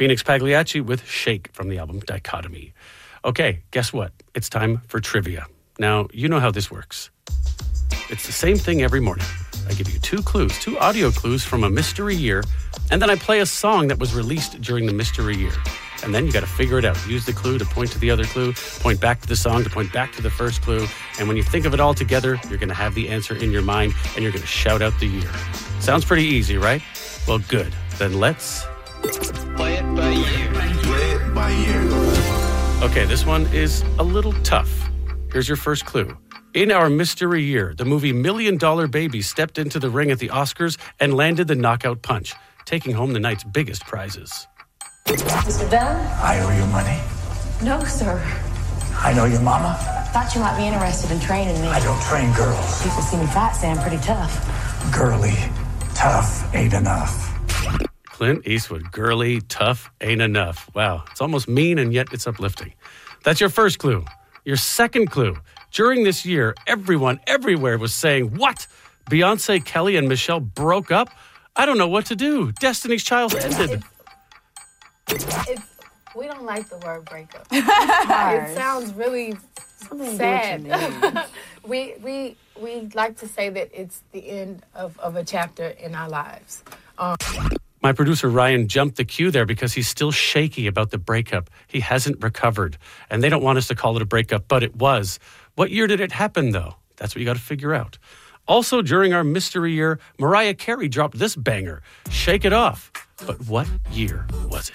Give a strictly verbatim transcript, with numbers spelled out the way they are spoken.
Phoenix Pagliacci with Shake from the album Dichotomy. Okay, guess what? It's time for trivia. Now, you know how this works. It's the same thing every morning. I give you two clues, two audio clues from a mystery year, and then I play a song that was released during the mystery year. And then you got to figure it out. Use the clue to point to the other clue, point back to the song to point back to the first clue. And when you think of it all together, you're going to have the answer in your mind, and you're going to shout out the year. Sounds pretty easy, right? Well, good. Then let's... Play it by ear. Play it by ear. Okay, this one is a little tough. Here's your first clue. In our mystery year, the movie Million Dollar Baby stepped into the ring at the Oscars and landed the knockout punch, taking home the night's biggest prizes. Mister Bell? I owe you money. No, sir. I know your mama. Thought you might be interested in training me. I don't train girls. People see me fight, say I'm pretty tough. Girly, tough ain't enough. Clint Eastwood, girly, tough, ain't enough. Wow, it's almost mean and yet it's uplifting. That's your first clue. Your second clue. During this year, everyone everywhere was saying, what? Beyonce, Kelly, and Michelle broke up? I don't know what to do. Destiny's Child ended. It's, we don't like the word breakup. It sounds really sad. we we we like to say that it's the end of, of a chapter in our lives. Um, My producer Ryan jumped the queue there because he's still shaky about the breakup. He hasn't recovered, and they don't want us to call it a breakup, but it was. What year did it happen, though? That's what you got to figure out. Also, during our mystery year, Mariah Carey dropped this banger, Shake It Off. But what year was it?